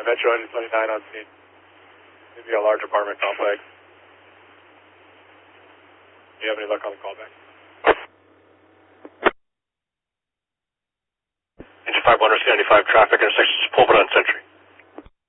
Metro Engine 29 on scene. Maybe a large apartment complex. Do you have any luck on the callback? Engine 51, Rescue 95, traffic intersection, just pull it on Sentry.